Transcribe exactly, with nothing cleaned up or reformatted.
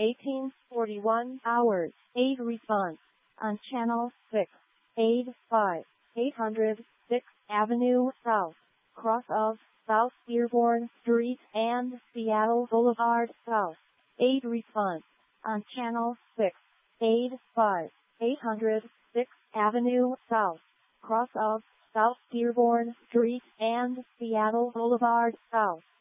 eighteen forty-one hours. Aid response on channel six. Aid five. eight hundred sixth Avenue South. Cross of South Dearborn Street and Seattle Boulevard South. Aid response on channel six. Aid five. eight hundred sixth Avenue South. Cross of South Dearborn Street and Seattle Boulevard South.